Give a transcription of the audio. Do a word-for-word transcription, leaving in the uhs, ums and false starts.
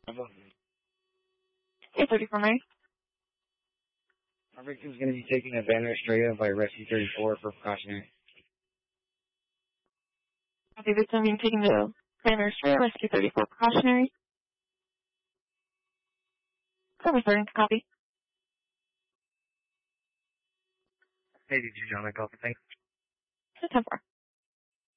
eight thirty-four Mary. Our victim's going to be taken to Banner Estrella by Rescue thirty-four for precautionary. Copy, victim being taken to Banner Estrella, Rescue thirty-four precautionary. Over starting to copy. Hey, did you John, I call for thanks. ten four.